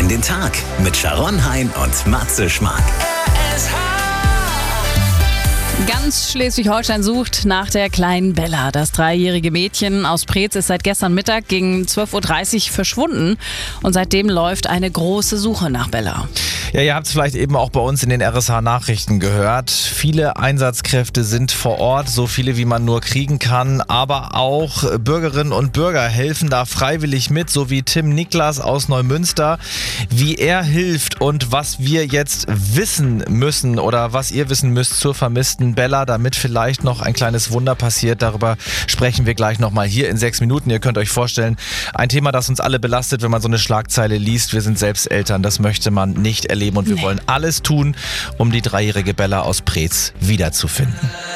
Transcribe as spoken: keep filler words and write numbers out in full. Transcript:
in den Tag mit Sharon Hein und Matze Schmark. Ganz Schleswig-Holstein sucht nach der kleinen Bella. Das dreijährige Mädchen aus Preetz ist seit gestern Mittag gegen zwölf Uhr dreißig verschwunden. Und seitdem läuft eine große Suche nach Bella. Ja, ihr habt es vielleicht eben auch bei uns in den R S H-Nachrichten gehört. Viele Einsatzkräfte sind vor Ort, so viele wie man nur kriegen kann. Aber auch Bürgerinnen und Bürger helfen da freiwillig mit, so wie Tim Niklas aus Neumünster. Wie er hilft und was wir jetzt wissen müssen oder was ihr wissen müsst zur vermissten Bella, damit vielleicht noch ein kleines Wunder passiert. Darüber sprechen wir gleich nochmal hier in sechs Minuten. Ihr könnt euch vorstellen, ein Thema, das uns alle belastet, wenn man so eine Schlagzeile liest. Wir sind selbst Eltern, das möchte man nicht erleben und wir Nee. wollen alles tun, um die dreijährige Bella aus Preetz wiederzufinden.